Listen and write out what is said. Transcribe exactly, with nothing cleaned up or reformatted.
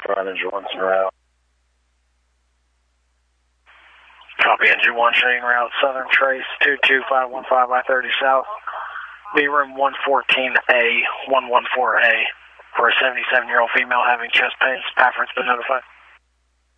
front, engine one's en route. Copy, engine one, showing route, Southern Trace, two two five one five I thirty South. B room one fourteen A, one one four A, for a seventy-seven-year-old female having chest pains. Pafford's been notified.